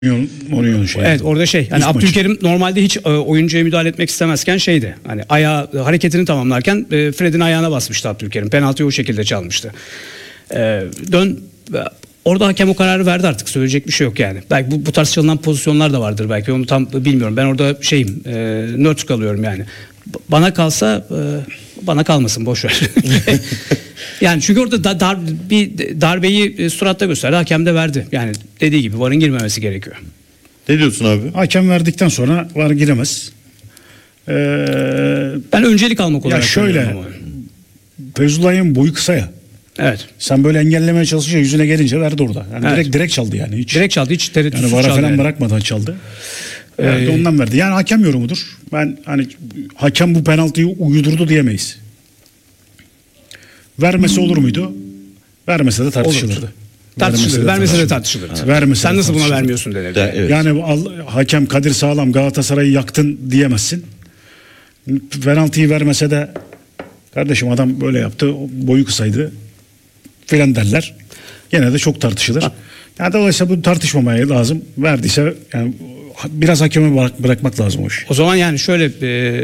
Mourinho'nun şeyi. Evet, orada hani İlk Abdülkerim normalde hiç oyuncuya müdahale etmek istemezken hani hareketini tamamlarken Fred'in ayağına basmıştı Abdülkerim. Penaltıyı o şekilde çalmıştı. Orada hakem o kararı verdi, artık söyleyecek bir şey yok yani. Belki bu tarz çalınan pozisyonlar da vardır belki, onu tam bilmiyorum. Ben orada nötr kalıyorum yani. Bana kalsa bana kalmasın, boş ver. Yani çünkü orada bir darbeyi suratta gösterdi, hakem de verdi. Yani dediği gibi VAR'ın girmemesi gerekiyor. Ne diyorsun abi? Hakem verdikten sonra VAR giremez. Ben öncelik almak olarak şöyle, Feyzullah'ın boyu kısa ya. Evet. Sen böyle engellemeye çalışınca yüzüne gelince verdi orada. Yani Evet. direkt çaldı yani. Direkt çaldı, hiç tereddütsüz yani VAR'a çaldı. falan bırakmadan çaldı. Ondan verdi. Yani hakem yorumudur. Ben hakem bu penaltıyı uydurdu diyemeyiz. Vermesi olur muydu? Vermese de tartışılırdı. Tartışılırdı. Vermese de tartışılırdı. Sen nasıl buna vermiyorsun denirdi. Evet. Yani hakem Kadir Sağlam Galatasaray'ı yaktın diyemezsin. Penaltıyı vermese de kardeşim adam böyle yaptı, boyu kısaydı filan derler. Gene de çok tartışılır. Yani dolayısıyla bu tartışmamaya lazım. Verdiyse yani biraz hakeme bırakmak lazım o işi. O zaman yani şöyle,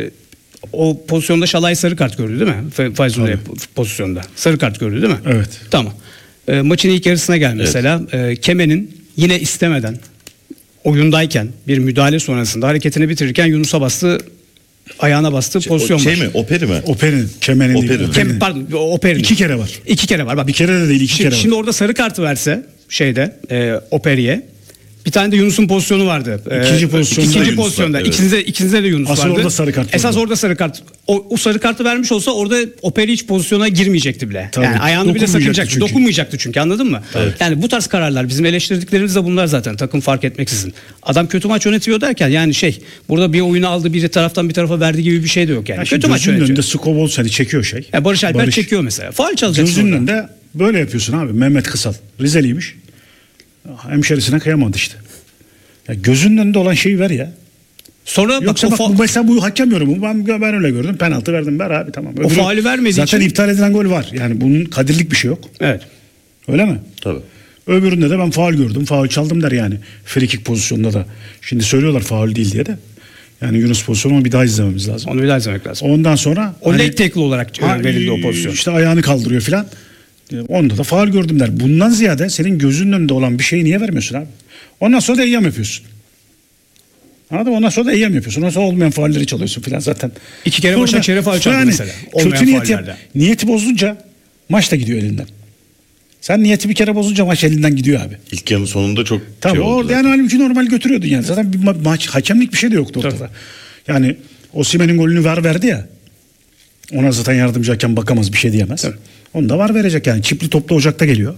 o pozisyonda Şalay sarı kart gördü değil mi? Feyzullah pozisyonda. Sarı kart gördü değil mi? Evet. Tamam. Maçın ilk yarısına gel mesela. Kemen'in yine istemeden oyundayken bir müdahale sonrasında hareketini bitirirken Yunus'a bastı, ayağına bastı pozisyon var. Operi mi? Oper'in, Kemen'in değil. Pardon, Oper'in. 2 kere var. 2 kere var. Bak, Bir kere de değil, 2 kere var. Şimdi orada sarı kartı verse Operi'ye. Bir tane de Yunus'un pozisyonu vardı. İkinci pozisyonda. Evet. İkinizde de Yunus Asıl vardı. orada sarı kart. Esas orada sarı kart. O sarı kartı vermiş olsa orada Operi hiç pozisyona girmeyecekti bile. Tabii. Yani ayağını bile sakınacaktı. Çünkü. Dokunmayacaktı çünkü, anladın mı? Evet. Yani bu tarz kararlar, bizim eleştirdiklerimiz de bunlar zaten, takım fark etmeksizin. Adam kötü maç yönetiyor derken yani burada bir oyunu aldı, bir taraftan bir tarafa verdi gibi bir şey de yok yani. Kötü maç yönetiyor. Gözünün önünde Skobol seni çekiyor Barış Alper çekiyor mesela. Faul çalacaksın. Gözünün önünde böyle yapıyorsun abi. Mehmet Kısal Rizeliymiş. Hemşerisine kıyamadı işte. Ya gözünün önünde olan şeyi ver ya. Sonra yoksa mesela bu hakem yorumu ben öyle gördüm. Penaltı verdim, ver abi, tamam. O faulü vermediği zaten için iptal edilen gol var. Yani bunun kadirlik bir şey yok. Evet. Öyle mi? Tabii. Öbüründe de ben faul gördüm, faul çaldım der yani. Free kick pozisyonunda da. Şimdi söylüyorlar faul değil diye de. Yani Yunus pozisyonu bir daha izlememiz lazım. Onu bir daha izlemek lazım. Ondan sonra late tackle olarak verildi o pozisyon. İşte ayağını kaldırıyor filan. Onda da faul gördüm der. Bundan ziyade senin gözünün önünde olan bir şeyi niye vermiyorsun abi? Ondan sonra da eyyam yapıyorsun. Anladın mı? Ondan sonra da eyyam yapıyorsun. Ondan sonra olmayan faulleri çalıyorsun filan zaten. 2 kere Başakşehir'e faul çaldı mesela. Kötü niyeti bozunca maç da gidiyor elinden. Sen niyeti bir kere bozunca maç elinden gidiyor abi. İlk yarının sonunda çok tabii orada yani halbuki normal götürüyordun yani. Zaten bir maç, hakemlik bir şey de yoktu ortada. Tabii. Yani Osimhen'in golünü VAR verdi ya. Ona zaten yardımcı hakem bakamaz, bir şey diyemez. Tabii. Onu da VAR verecek yani. Çipli toplu Ocak'ta geliyor.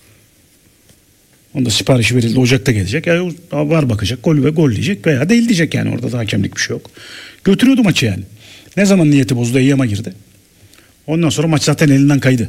Onda siparişi verildi, Ocak'ta gelecek. Yani VAR bakacak, gol diyecek veya değil diyecek yani. Orada da hakemlik bir şey yok. Götürüyordu maçı yani. Ne zaman niyeti bozdu, eyyama girdi. Ondan sonra maç zaten elinden kaydı.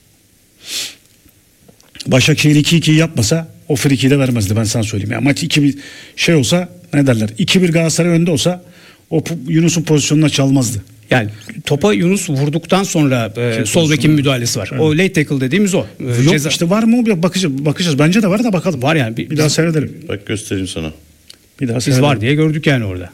Başakşehir 2-2 yapmasa o frikiyi de vermezdi, ben sana söyleyeyim. Yani maç 2-1 olsa, ne derler, 2-1 Galatasaray önde olsa o Yunus'un pozisyonuna çalmazdı. Yani topa Yunus vurduktan sonra sol bekin müdahalesi var. Evet. O late tackle dediğimiz o. Yok işte, var mı? Bakacağız. Bence de var da bakalım. Var yani. Bir daha seyredelim. Bak göstereyim sana. Bir daha biz var diye gördük yani orada.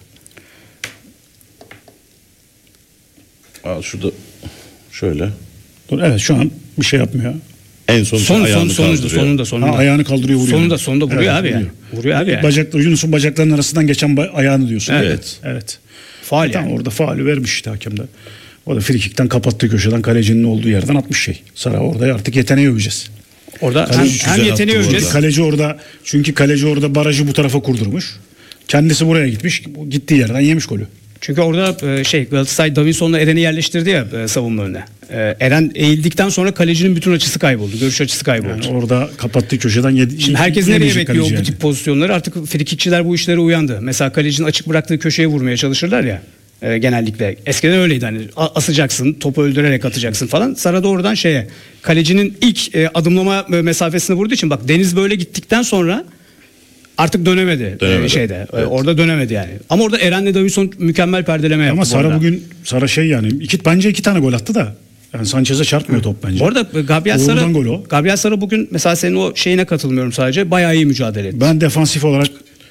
Şurada şöyle. Evet, şu an bir şey yapmıyor. En sonunda. Ayağını kaldırıyor, vuruyor. Sonunda vuruyor, evet, abi yani. Vuruyor abi yani. Yunus'un bacaklarının arasından geçen ayağını diyorsun. Evet. Faul yani. Orada faulü vermiş işte hakem de. O da frikikten kapattığı köşeden kalecinin olduğu yerden atmış şey. Sara orada artık yeteneği öveceğiz. Orada hem yeteneği öveceğiz. Kaleci orada barajı bu tarafa kurdurmuş. Kendisi buraya gitmiş. Gittiği yerden yemiş golü. Çünkü orada Galatasaray Davinson'la Eren'i yerleştirdi ya savunma önüne. Eren eğildikten sonra kalecinin bütün açısı kayboldu. Görüş açısı kayboldu. Yani orada kapattığı köşeden Şimdi herkes nereye bekliyor bu tip pozisyonları? Artık frikikçiler bu işlere uyandı. Mesela kalecinin açık bıraktığı köşeye vurmaya çalışırlar ya. Genellikle. Eskiden öyleydi, hani asacaksın, topu öldürerek atacaksın falan. Sara doğrudan kalecinin ilk adımlama mesafesine vurduğu için, bak Deniz böyle gittikten sonra artık dönemedi. Evet. Orada dönemedi yani. Ama orada Eren'le Davinson mükemmel perdeleme yaptı. Ama Sara yani bence 2 tane gol attı da. Yani Sanchez'e çarpmıyor top bence. Bu arada Gabriel Sara bugün mesela senin o şeyine katılmıyorum sadece. Bayağı iyi mücadele etti. Ben defansif olarak